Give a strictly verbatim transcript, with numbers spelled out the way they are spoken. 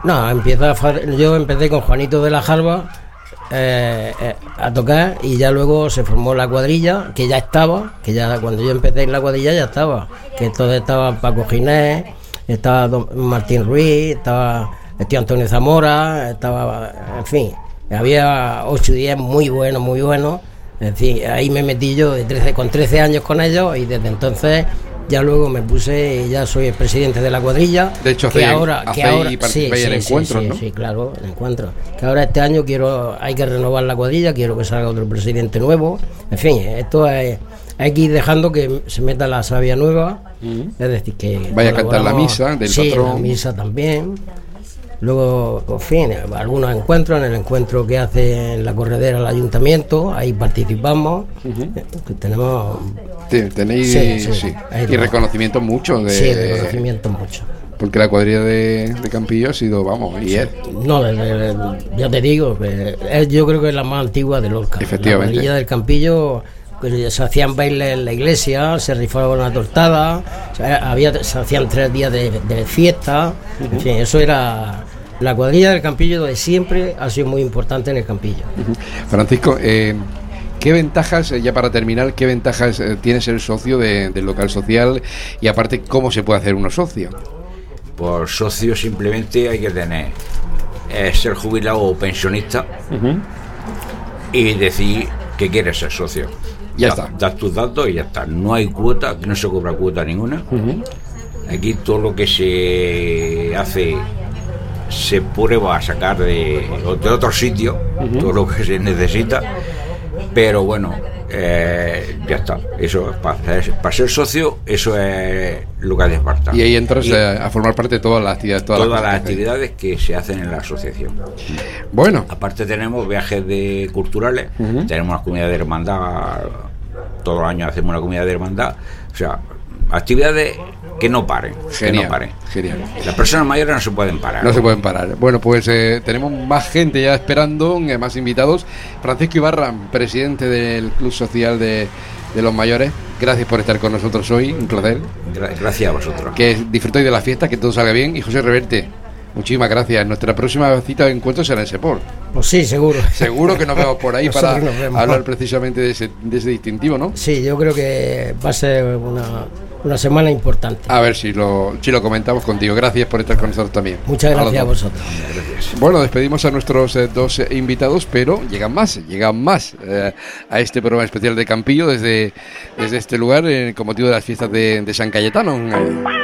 No, empieza a, yo empecé con Juanito de la Jalba eh, eh, a tocar y ya luego se formó la cuadrilla, que ya estaba, que ya cuando yo empecé en la cuadrilla ya estaba, que entonces estaba Paco Ginés, estaba Don Martín Ruiz, estaba el tío Antonio Zamora, estaba, en fin, había ocho o diez muy buenos, muy buenos, en fin, ahí me metí yo de trece, con trece años con ellos y desde entonces... Ya luego me puse, ya soy el presidente de la cuadrilla. De hecho, que hace, ahora, hace que ahora y participáis sí, en sí, encuentros, sí, ¿no? Sí, claro, en encuentros. Que ahora este año quiero, hay que renovar la cuadrilla, quiero que salga otro presidente nuevo. En fin, esto es, hay que ir dejando que se meta la savia nueva. Uh-huh. Es decir, que vaya a cantar la misa del sí, patrón. La misa también. Luego, en fin, algunos encuentros, en el encuentro que hace en la corredera el ayuntamiento, ahí participamos. Uh-huh. Tenemos... Tenéis sí, sí, sí. Y reconocimiento mucho de, sí, reconocimiento mucho. Porque la cuadrilla de, de Campillo ha sido, vamos, y es. No, desde, ya te digo, que es, yo creo que es la más antigua de Lorca. Efectivamente. La cuadrilla del Campillo, pues, se hacían bailes en la iglesia, se rifaba una tortada, o sea, había, se hacían tres días de, de fiesta, uh-huh. En fin, eso era... La cuadrilla del Campillo de siempre ha sido muy importante en el Campillo. Uh-huh. Francisco, eh, ¿qué ventajas, ya para terminar, qué ventajas eh, tiene ser socio de, del local social y aparte cómo se puede hacer uno socio? Por socio simplemente hay que tener eh, ser jubilado o pensionista uh-huh. y decir que quieres ser socio. Ya da, está. Das tus datos y ya está. No hay cuota, no se cobra cuota ninguna. Uh-huh. Aquí todo lo que se hace se prueba a sacar de, de otro sitio, uh-huh. Todo lo que se necesita, pero bueno, eh, ya está. Eso para ser, para ser socio, eso es lo que hace falta. Y ahí entras y, a, a formar parte de todas las actividades, todas, todas las, las actividades que se hacen en la asociación. Bueno, aparte tenemos viajes de culturales, uh-huh. Tenemos una comunidad de hermandad, todos los años hacemos una comunidad de hermandad, o sea, actividades que no paren, genial, que no paren. Genial. Las personas mayores no se pueden parar. No, ¿no? se pueden parar. Bueno, pues eh, tenemos más gente ya esperando, eh, más invitados. Francisco Ibarra, presidente del Club Social de, de los Mayores, gracias por estar con nosotros hoy, un placer. Gra- gracias a vosotros. Que disfrutéis de la fiesta, que todo salga bien. Y José Reverte, muchísimas gracias. Nuestra próxima cita de encuentro será en Sepor. Pues sí, seguro. Seguro que nos vemos por ahí para hablar precisamente de ese, de ese distintivo, ¿no? Sí, yo creo que va a ser una, una semana importante. A ver si lo, si lo comentamos contigo. Gracias por estar con nosotros también. Muchas gracias a, a vosotros. Gracias. Bueno, despedimos a nuestros eh, dos eh, invitados, pero llegan más, llegan más eh, a este programa especial de Campillo desde, desde este lugar eh, con motivo de las fiestas de, de San Cayetano. Eh,